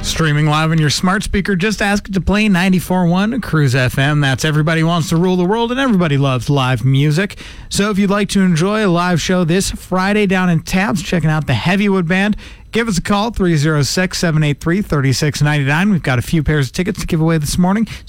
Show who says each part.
Speaker 1: Streaming live on your smart speaker, just ask it to play 94.1 Cruise FM. That's Everybody Wants to Rule the World, and everybody loves live music. So if you'd like to enjoy a live show this Friday down in Tabs, checking out the Heavywood Band, give us a call, 306-783-3699. We've got a few pairs of tickets to give away this morning.